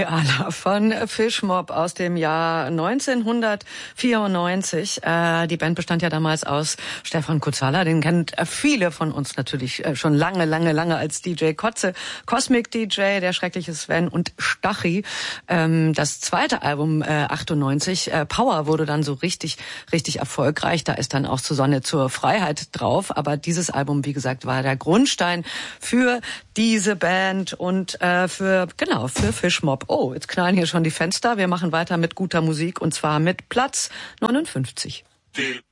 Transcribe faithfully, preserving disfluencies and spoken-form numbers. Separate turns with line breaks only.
Koala von Fish Mob aus dem Jahr neunzehnhundertvierundneunzig. Äh, die Band bestand ja damals aus Stefan Kutzala, den kennt viele von uns natürlich äh, schon lange, lange, lange als D J Kotze, Cosmic D J, der schreckliche Sven und Stachy. Ähm, das zweite Album, äh, achtundneunzig, äh, Power, wurde dann so richtig, richtig erfolgreich. Da ist dann auch zur Sonne zur Freiheit drauf. Aber dieses Album, wie gesagt, war der Grundstein für diese Band und äh, für, genau, für Fish Mob. Oh, jetzt knallen hier schon die Fenster. Wir machen weiter mit guter Musik und zwar mit Platz neunundfünfzig.
Die